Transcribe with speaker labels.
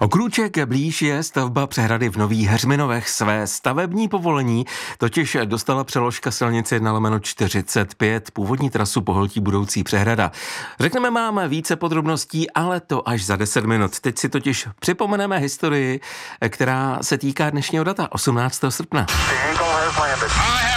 Speaker 1: O krůček blíž je stavba přehrady v Nových Heřminovech. Své stavební povolení totiž dostala přeložka silnice 1/45. Původní trasu pohltí budoucí přehrada. Řekneme máme více podrobností, ale to až za 10 minut. Teď si totiž připomeneme historii, která se týká dnešního data, 18. srpna.